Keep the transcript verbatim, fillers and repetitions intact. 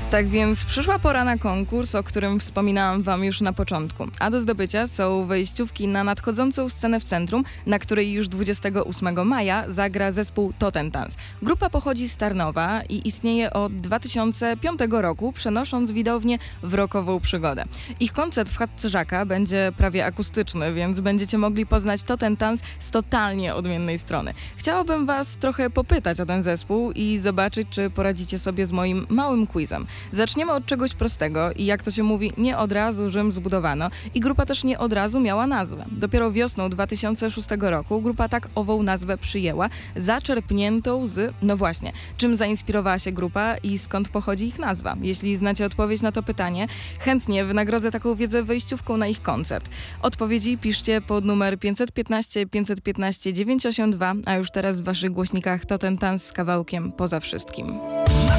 Tak więc przyszła pora na konkurs, o którym wspominałam wam już na początku. A do zdobycia są wejściówki na nadchodzącą scenę w centrum, na której już dwudziestego ósmego maja zagra zespół Totentans. Grupa pochodzi z Tarnowa i istnieje od dwa tysiące piątego roku, przenosząc widownię w rockową przygodę. Ich koncert w chatce Żaka będzie prawie akustyczny, więc będziecie mogli poznać Totentans z totalnie odmiennej strony. Chciałabym was trochę popytać o ten zespół i zobaczyć, czy poradzicie sobie z moim małym quizem. Zaczniemy od czegoś prostego i jak to się mówi, nie od razu Rzym zbudowano i grupa też nie od razu miała nazwę. Dopiero wiosną dwa tysiące szóstego roku grupa tak ową nazwę przyjęła, zaczerpniętą z, no właśnie, czym zainspirowała się grupa i skąd pochodzi ich nazwa. Jeśli znacie odpowiedź na to pytanie, chętnie wynagrodzę taką wiedzę wejściówką na ich koncert. Odpowiedzi piszcie pod numer pięćset piętnaście pięćset piętnaście dziewięćset osiemdziesiąt dwa, a już teraz w waszych głośnikach Totentans z kawałkiem Poza Wszystkim.